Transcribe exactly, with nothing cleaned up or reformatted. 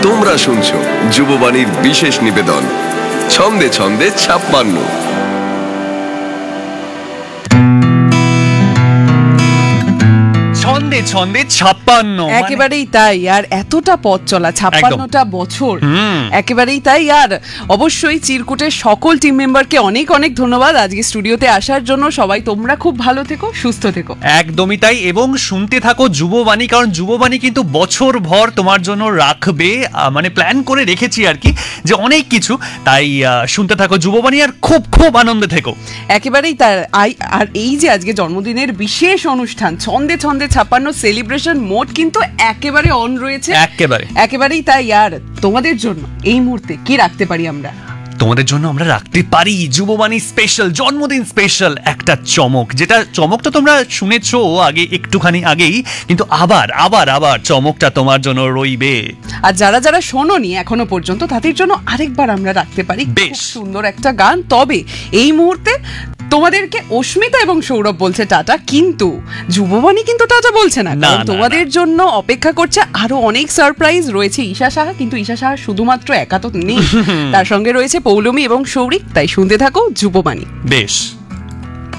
তোমরা শুনছো যুববাণীর বিশেষ নিবেদন ছন্দে ছন্দে ছাপ্পান্ন। ছন্দে ছন্দে ছাপ্পান্ন, একেবারেই তাই। আর এতটা পথ চলা, ছাপ্পান্নটা বছর, একেবারেই তাই। আর অবশ্যই চিরকুটের সকল টিম মেম্বারকে অনেক অনেক ধন্যবাদ আজকে স্টুডিওতে আসার জন্য। সবাই তোমরা খুব ভালো থেকো, সুস্থ থেকো। একদমই তাই। এবং শুনতে থাকো যুববাণী, কারণ যুববাণী কিন্তু বছর ভর তোমার জন্য রাখবে, মানে প্ল্যান করে রেখেছি আর কি, যে অনেক কিছু। তাই শুনতে থাকো যুববাণী আর খুব খুব আনন্দে থেকো। একেবারেই তাই। আর এই যে আজকে জন্মদিনের বিশেষ অনুষ্ঠান ছন্দে ছন্দে ছাপ্পান্ন সেলিব্রেশন মোড কিন্তু একেবারে অন রয়েছে। একেবারে একেবারেই তাই। আর তোমাদের জন্য এই মুহূর্তে কি রাখতে পারি আমরা? তোমাদের জন্য আমরা রাখতে পারি যুববাণী স্পেশাল, জন্মদিন স্পেশাল একটা চমক, যেটা চমকটা তোমরা শুনেছো আগে একটুখানি আগেই, কিন্তু আবার আবার আবার চমকটা তোমার জন্য রইবে। আর যারা যারা শোনোনি এখনো পর্যন্ত তাদের জন্য আরেকবার আমরা রাখতে পারি বেশ সুন্দর একটা গান। তবে এই মুহূর্তে তোমাদেরকে অস্মিতা এবং সৌরভ বলছে টাটা, কিন্তু যুববাণী কিন্তু টাটা বলছে না, কারণ তোমাদের জন্য অপেক্ষা করছে আরো অনেক সারপ্রাইজ রয়েছে। ঈশা সাহা, কিন্তু ঈশা সাহা শুধুমাত্র একা তো নেই, তার সঙ্গে রয়েছে পৌলমী এবং সৌরিক। তাই শুনতে থাকো যুববাণী। বেশ।